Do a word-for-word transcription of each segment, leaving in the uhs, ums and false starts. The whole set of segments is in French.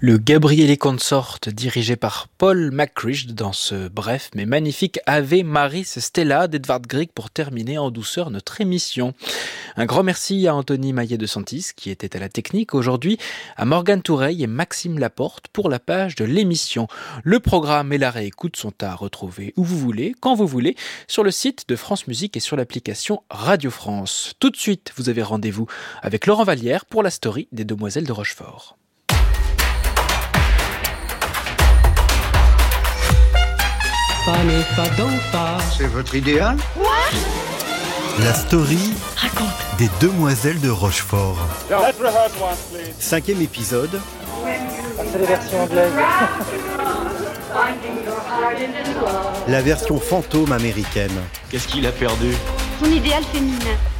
Le Gabriele Consort, dirigé par Paul McCrish dans ce bref mais magnifique Ave Maris Stella d'Edvard Grieg pour terminer en douceur notre émission. Un grand merci à Anthony Maillet de Santis qui était à la technique aujourd'hui, à Morgane Toureille et Maxime Laporte pour la page de l'émission. Le programme et la réécoute sont à retrouver où vous voulez, quand vous voulez, sur le site de France Musique et sur l'application Radio France. Tout de suite, vous avez rendez-vous avec Laurent Vallière pour la story des Demoiselles de Rochefort. C'est votre idéal ? La story Raconte. des Demoiselles de Rochefort. Let's rehearse once, please. Cinquième épisode. C'est les versions anglaises. La version fantôme américaine. Qu'est-ce qu'il a perdu ? Son idéal féminin.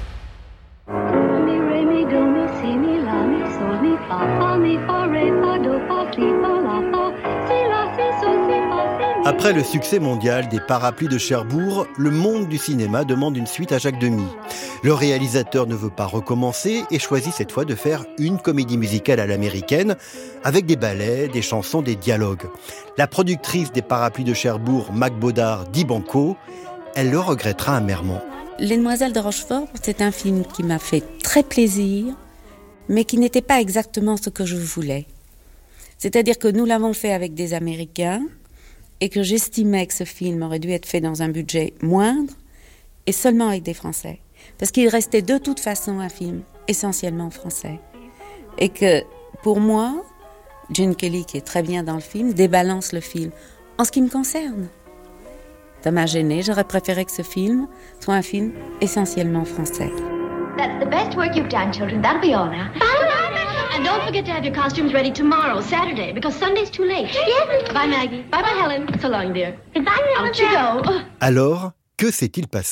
Après le succès mondial des Parapluies de Cherbourg, le monde du cinéma demande une suite à Jacques Demy. Le réalisateur ne veut pas recommencer et choisit cette fois de faire une comédie musicale à l'américaine avec des ballets, des chansons, des dialogues. La productrice des Parapluies de Cherbourg, Mac Baudard, dit banco, elle le regrettera amèrement. Les Demoiselles de Rochefort, c'est un film qui m'a fait très plaisir, mais qui n'était pas exactement ce que je voulais. C'est-à-dire que nous l'avons fait avec des Américains, et que j'estimais que ce film aurait dû être fait dans un budget moindre et seulement avec des Français. Parce qu'il restait de toute façon un film essentiellement français. Et que pour moi, Gene Kelly, qui est très bien dans le film, débalance le film. En ce qui me concerne, ça m'a gênée. J'aurais préféré que ce film soit un film essentiellement français. That's the best work you've done, children. That'll be all now. And don't forget to have your costumes ready tomorrow, Saturday, because Sunday's too late. Yes. Bye, Maggie. Bye-bye, Helen. So long, dear. Goodbye, Out you go. Alors, que s'est-il passé ?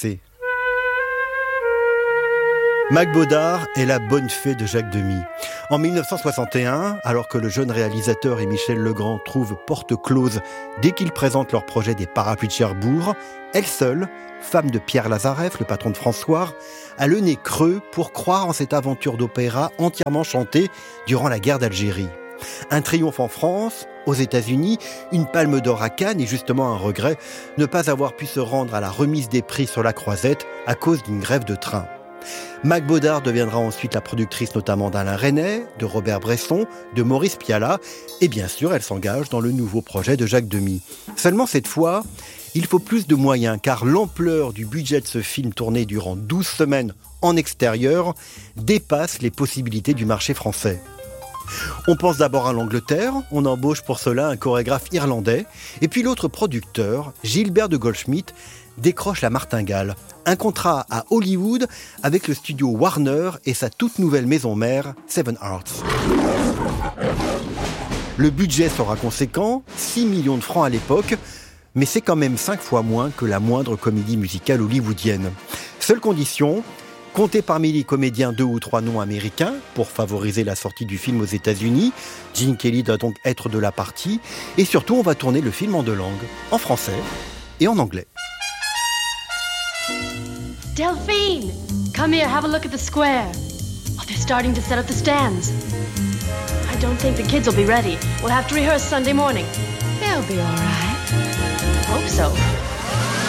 Mac Baudard est la bonne fée de Jacques Demy. En dix-neuf cent soixante et un, alors que le jeune réalisateur et Michel Legrand trouvent porte close dès qu'ils présentent leur projet des Parapluies de Cherbourg, elle seule, femme de Pierre Lazareff, le patron de François, a le nez creux pour croire en cette aventure d'opéra entièrement chantée durant la guerre d'Algérie. Un triomphe en France, aux États-Unis, une palme d'or à Cannes et justement un regret, ne pas avoir pu se rendre à la remise des prix sur la Croisette à cause d'une grève de train. Mac Baudard deviendra ensuite la productrice notamment d'Alain Resnais, de Robert Bresson, de Maurice Pialat, et bien sûr elle s'engage dans le nouveau projet de Jacques Demy. Seulement cette fois, il faut plus de moyens car l'ampleur du budget de ce film tourné durant douze semaines en extérieur dépasse les possibilités du marché français. On pense d'abord à l'Angleterre, on embauche pour cela un chorégraphe irlandais, et puis l'autre producteur, Gilbert de Goldschmidt, décroche la martingale. Un contrat à Hollywood avec le studio Warner et sa toute nouvelle maison mère, Seven Arts. Le budget sera conséquent, six millions de francs à l'époque, mais c'est quand même cinq fois moins que la moindre comédie musicale hollywoodienne. Seule condition, comptez parmi les comédiens deux ou trois noms américains pour favoriser la sortie du film aux États-Unis. Gene Kelly doit donc être de la partie. Et surtout, on va tourner le film en deux langues, en français et en anglais. Delphine, come here, have a look at the square. Oh, they're starting to set up the stands. I don't think the kids will be ready. We'll have to rehearse Sunday morning. They'll be all right. Hope so.